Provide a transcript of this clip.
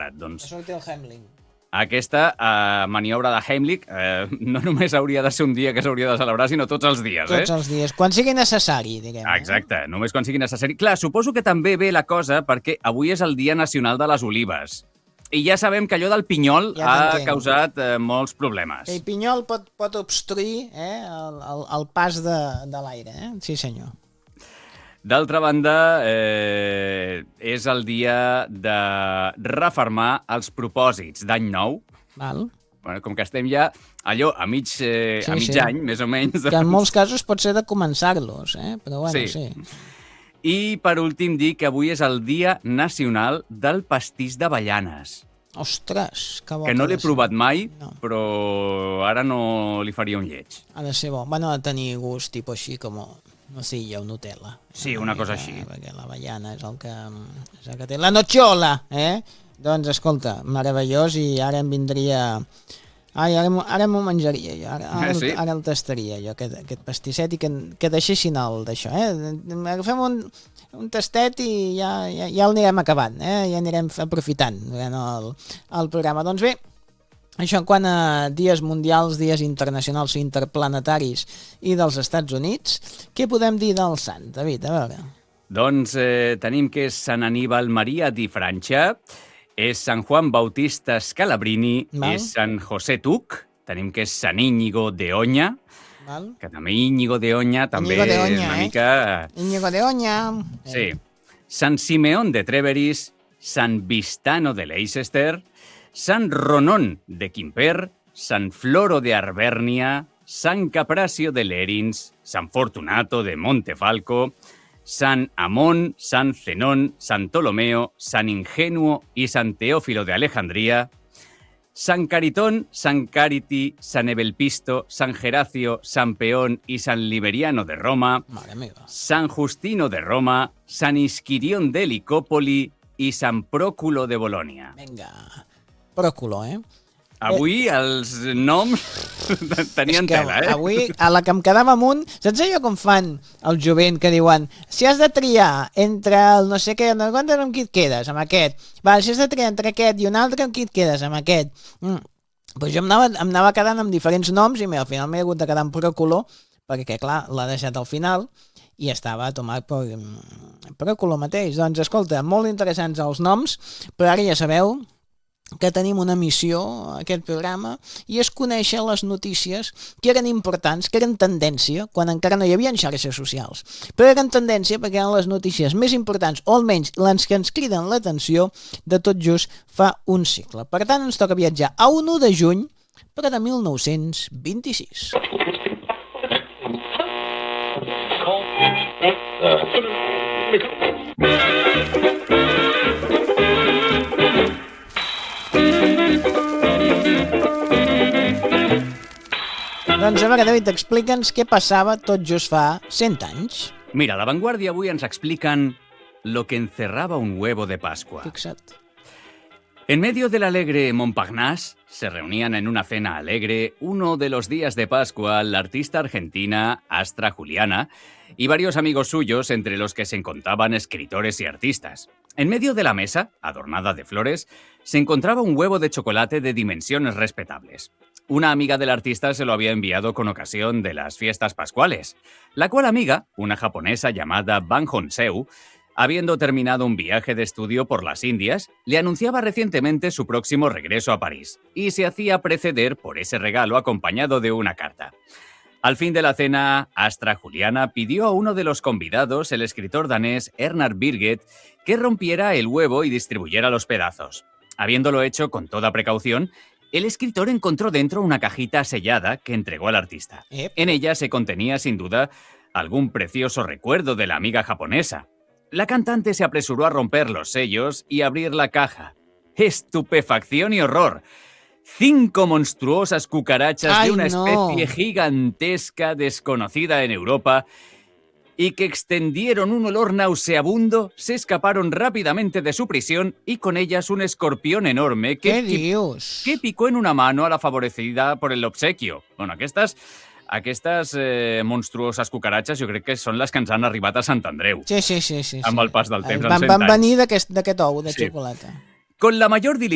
veritat. Doncs Sortir el Heimlich. aquesta maniobra de Heimlich no només hauria de ser un dia que s'hauria de celebrar, sinó tots els dies. Tots els dies, quan sigui necessari, diguem. Exacte, només quan sigui necessari. Clar, suposo que també ve la cosa perquè avui és el Dia Nacional de les Olives. I ja sabem que allò del pinyol ha causat molts problemes. El pinyol pot obstruir el pas de l'aire, Sí, senyor. D'altra banda, és el dia de refermar els propòsits d'any nou. Val. Bueno, com que estem ja allò a mig any, més o menys. Que en molts casos pot ser de començar-los, però bueno, sí. I, per últim, dir que avui és el Dia Nacional del Pastís d'Avellanes. Ostres, que bo. Que no l'he provat mai, però ara no li faria un lleig. Ha de ser bo. Bueno, ha de tenir gust tipus així com, no sé, o Nutella. Sí, una cosa així. Perquè l'avellana és el que té. La nocciola, Doncs, escolta, meravellós, i ara em vindria... Ai, ara m'ho menjaria jo, ara el tastaria jo, aquest pastisset, i que deixessin el d'això, Agafem un tastet i ja el anirem acabant, ja anirem aprofitant durant el programa. Doncs bé, això en quant a dies mundials, dies internacionals i interplanetaris i dels Estats Units, què podem dir del sant, David? A veure. Doncs tenim que és Sant Aníbal Maria di Francia, és Sant Juan Bautista Scalabrini, és Sant José Tuc, tenim que és Sant Íñigo de Oña, que també Íñigo de Oña també és una mica... Íñigo de Oña. Sí. Sant Simeón de Trèveris, Sant Vistano de Leicester, Sant Ronon de Quimper, Sant Floro de Arvernia, Sant Capracio de Lerins, Sant Fortunato de Montefalco, Sant Amón, Sant Zenón, Sant Ptolomeo, Sant Ingenuo y Sant Teófilo de Alejandría, Sant Caritón, Sant Cariti, Sant Evelpisto, Sant Geracio, Sant Peón y Sant Liberiano de Roma, Sant Justino de Roma, Sant Isquirión de Licópoli y Sant Pròculo de Bolonia. Vinga, Pròculo, Avui els noms tenien tela, Avui, a la que em quedava amunt, saps allò com fan el jovent que diuen si has de triar entre el no sé què, amb qui et quedes? Amb aquest. Va, si has de triar entre aquest i un altre, amb qui et quedes? Amb aquest. Pues jo em anava quedant amb diferents noms i al final m'he hagut de quedar amb Pròculo, perquè, clar, l'ha deixat al final i estava tomat per Pròculo mateix. Doncs, escolta, molt interessants els noms, però ara ja sabeu que tenim una missió a aquest programa, i és conèixer les notícies que eren importants, que eren tendència, quan encara no hi havia xarxes socials. Però eren tendència perquè eren les notícies més importants, o almenys les que ens criden l'atenció de tot just fa un segle. Per tant, ens toca viatjar a un 1 de juny, però de 1926. Doncs a veure, David, explica'ns què passava tot just fa 100 anys. Mira, a La Vanguardia avui ens explican lo que encerraba un huevo de Pascua. Fixa't. En medio del alegre Montparnasse se reunían en una cena alegre uno de los días de Pascua la artista argentina Astra Juliana y varios amigos suyos, entre los que se encontraban escritores y artistas. En medio de la mesa, adornada de flores, se encontraba un huevo de chocolate de dimensiones respetables. Una amiga del artista se lo había enviado con ocasión de las fiestas pascuales, la cual amiga, una japonesa llamada Ban Honseu, habiendo terminado un viaje de estudio por las Indias, le anunciaba recientemente su próximo regreso a París y se hacía preceder por ese regalo acompañado de una carta. Al fin de la cena, Astra Juliana pidió a uno de los convidados, el escritor danés Ernard Birget, que rompiera el huevo y distribuyera los pedazos. Habiéndolo hecho con toda precaución, el escritor encontró dentro una cajita sellada que entregó al artista. En ella se contenía, sin duda, algún precioso recuerdo de la amiga japonesa. La cantante se apresuró a romper los sellos y abrir la caja. ¡Estupefacción y horror! 5 monstruosas cucarachas de una especie gigantesca desconocida en Europa y que extendieron un olor nauseabundo, se escaparon rápidamente de su prisión y con ellas un escorpión enorme que picó en una mano a la favorecida por el obsequio. Bueno, aquestes monstruoses cucaratges jo crec que són les que ens han arribat a Sant Andreu. Sí. Amb el pas del temps, van venir d'aquest ou de xocolata. Con la mayor